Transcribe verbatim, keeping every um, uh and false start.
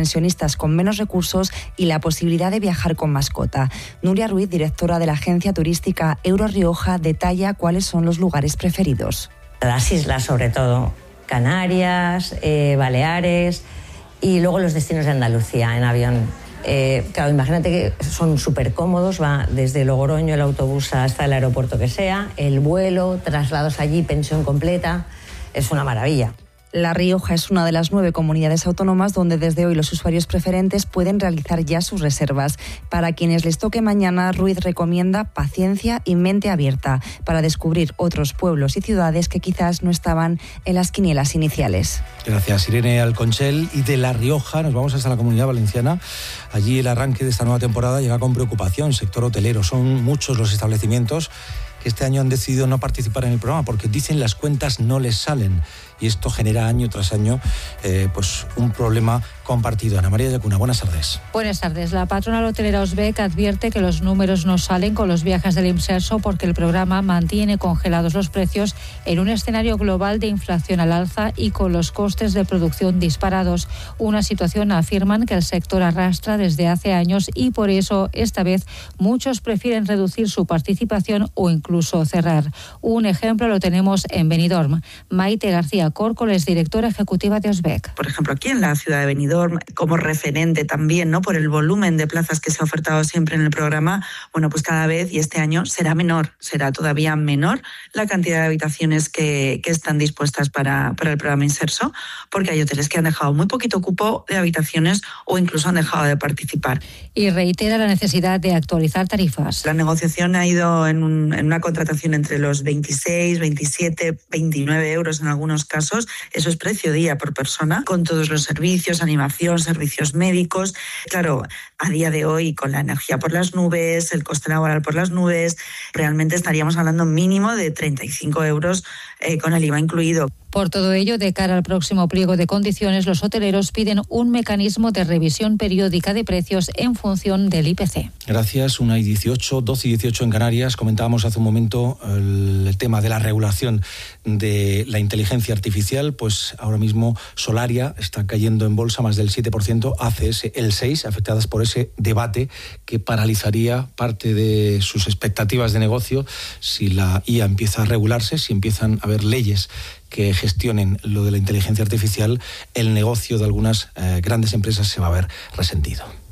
pensionistas con menos recursos y la posibilidad de viajar con mascota. Nuria Ruiz, directora de la agencia turística Euro Rioja, detalla cuáles son los lugares preferidos. Las islas, sobre todo, Canarias, eh, Baleares y luego los destinos de Andalucía en avión. Eh, claro, imagínate que son súper cómodos, va desde Logroño el autobús hasta el aeropuerto que sea, el vuelo, traslados allí, pensión completa, es una maravilla. La Rioja es una de las nueve comunidades autónomas donde desde hoy los usuarios preferentes pueden realizar ya sus reservas. Para quienes les toque mañana, Ruiz recomienda paciencia y mente abierta para descubrir otros pueblos y ciudades que quizás no estaban en las quinielas iniciales. Gracias, Irene Alconchel. Y de La Rioja nos vamos hasta la Comunidad Valenciana. Allí el arranque de esta nueva temporada llega con preocupación. Sector hotelero, son muchos los establecimientos que este año han decidido no participar en el programa porque dicen las cuentas no les salen y esto genera año tras año eh, pues un problema compartido. Ana María Yacuna, buenas tardes. Buenas tardes. La patronal hotelera Osbec advierte que los números no salen con los viajes del IMSERSO porque el programa mantiene congelados los precios en un escenario global de inflación al alza y con los costes de producción disparados. Una situación, afirman, que el sector arrastra desde hace años y por eso esta vez muchos prefieren reducir su participación o incluso cerrar. Un ejemplo lo tenemos en Benidorm. Maite García Córcoles, directora ejecutiva de Osbec. Por ejemplo, aquí en la ciudad de Benidorm, como referente también, ¿no?, por el volumen de plazas que se ha ofertado siempre en el programa, bueno, pues cada vez, y este año será menor, será todavía menor la cantidad de habitaciones que, que están dispuestas para, para el programa Inserso, porque hay hoteles que han dejado muy poquito cupo de habitaciones o incluso han dejado de participar. Y reitera la necesidad de actualizar tarifas. La negociación ha ido en, un, en una contratación entre los veintiséis, veintisiete, veintinueve euros en algunos casos. Eso es precio día por persona, con todos los servicios, animación, servicios médicos. Claro, a día de hoy, con la energía por las nubes, el coste laboral por las nubes, realmente estaríamos hablando mínimo de treinta y cinco euros eh, con el I V A incluido. Por todo ello, de cara al próximo pliego de condiciones, los hoteleros piden un mecanismo de revisión periódica de precios en función del I P C. Gracias. Una y dieciocho, doce y dieciocho en Canarias. Comentábamos hace un momento el, el tema de la regulación de la inteligencia artificial. Pues ahora mismo Solaria está cayendo en bolsa más del siete por ciento, A C S el seis por ciento, afectadas por ese debate que paralizaría parte de sus expectativas de negocio si la I A empieza a regularse, si empiezan a haber leyes que gestionen lo de la inteligencia artificial. El negocio de algunas eh, grandes empresas se va a ver resentido.